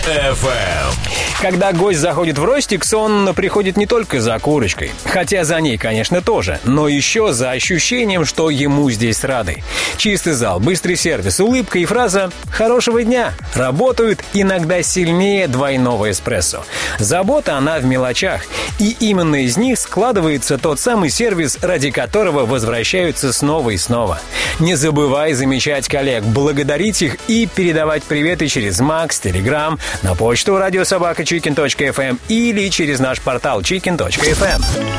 FM. Когда гость заходит в Ростикс, он приходит не только за курочкой, хотя за ней, конечно, тоже, но еще за ощущением, что ему здесь рады. Чистый зал, быстрый сервис, улыбка и фраза «хорошего дня» работают иногда сильнее двойного эспрессо. Забота, она в мелочах, и именно из них складывается тот самый сервис, ради которого возвращаются снова и снова. Не забывай замечать коллег, благодарить их и передавать приветы через Макс, Телеграм, на почту радиособака.chicken.fm или через наш портал chicken.fm.